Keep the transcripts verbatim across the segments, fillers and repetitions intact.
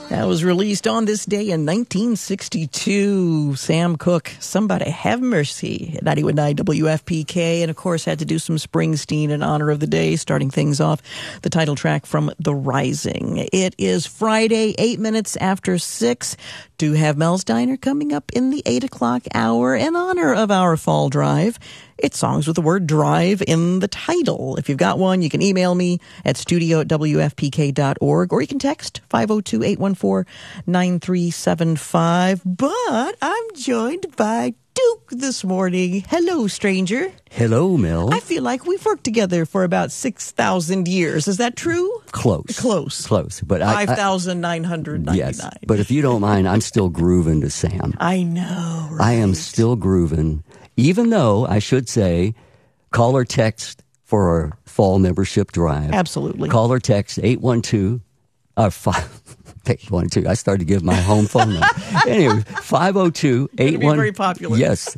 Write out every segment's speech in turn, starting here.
That was released on this day in nineteen sixty-two. Sam Cooke, Somebody Have Mercy, at ninety-one point nine W F P K. And, of course, had to do some Springsteen in honor of the day, starting things off, the title track from The Rising. It is Friday, eight minutes after six. Do have Mel's Diner coming up in the eight o'clock hour in honor of our fall drive. It's songs with the word drive in the title. If you've got one, you can email me at studio at W F P K dot org, or you can text five oh two, eight one four, nine three seven five. But I'm joined by Duke this morning. Hello, stranger. Hello, Mel. I feel like we've worked together for about six thousand years. Is that true? Close. Close. Close. But five thousand nine hundred ninety-nine. Yes, but if you don't mind, I'm still grooving to Sam. I know, right? I am still grooving, even though I should say call or text for our fall membership drive. Absolutely. Call or text eight one two, uh, five, eight one two. I started to give my home phone number. Anyway, five oh two, eight one four. Very popular. Yes,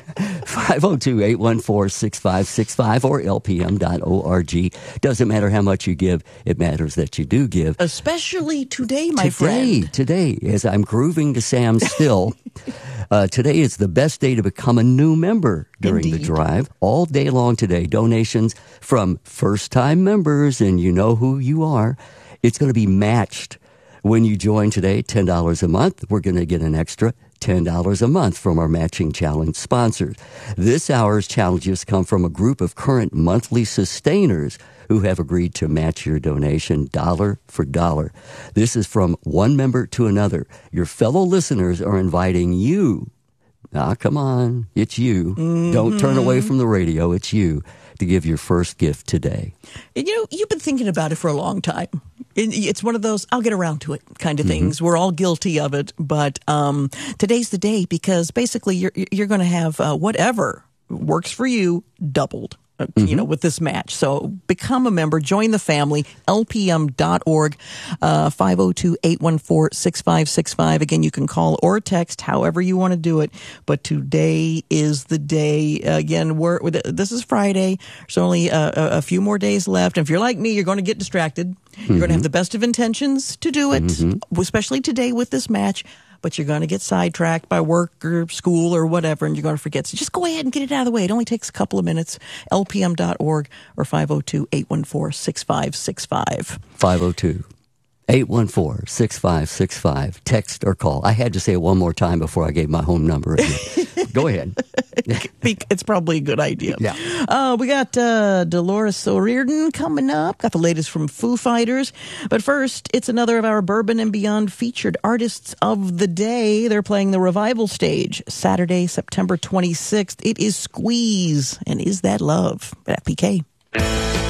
five oh two, eight one four, six five six five or L P M dot org. Doesn't matter how much you give, it matters that you do give. Especially today, my today, friend. Today, as I'm grooving to Sam still, uh, today is the best day to become a new member during Indeed. the drive. All day long today, donations from first-time members, and you know who you are. It's going to be matched. When you join today, ten dollars a month, we're going to get an extra ten dollars a month from our Matching Challenge sponsors. This hour's challenges come from a group of current monthly sustainers who have agreed to match your donation dollar for dollar. This is from one member to another. Your fellow listeners are inviting you. Ah, come on. It's you. Mm-hmm. Don't turn away from the radio. It's you to give your first gift today. And, you know, you've been thinking about it for a long time. It's one of those, I'll get around to it kind of things. Mm-hmm. We're all guilty of it. But um, today's the day, because basically you're, you're going to have uh, whatever works for you doubled. Mm-hmm. You know, with this match. So become a member, join the family, L P M dot org, uh, five oh two, eight one four, six five six five. Again, you can call or text however you want to do it. But today is the day. Again, we're, this is Friday. There's only a, a few more days left. And if you're like me, you're going to get distracted. You're mm-hmm. going to have the best of intentions to do it, mm-hmm. especially today with this match. But you're going to get sidetracked by work or school or whatever, and you're going to forget. So just go ahead and get it out of the way. It only takes a couple of minutes. L P M dot org or five oh two, eight one four, six five six five. five oh two, eight one four, six five six five. Text or call. I had to say it one more time before I gave my home number again. Go ahead. It's probably a good idea. Yeah. Uh, we got uh, Dolores O'Riordan coming up. Got the latest from Foo Fighters. But first, it's another of our Bourbon and Beyond featured artists of the day. They're playing the Revival stage Saturday, September twenty-sixth. It is Squeeze. And Is That Love? At F P K.